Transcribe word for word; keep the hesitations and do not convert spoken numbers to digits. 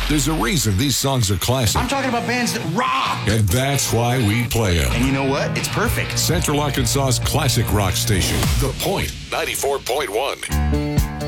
There's a reason these songs are classic. I'm talking about bands that rock. And that's why we play them. And you know what? It's perfect. Central Arkansas's classic rock station, The Point, ninety-four point one.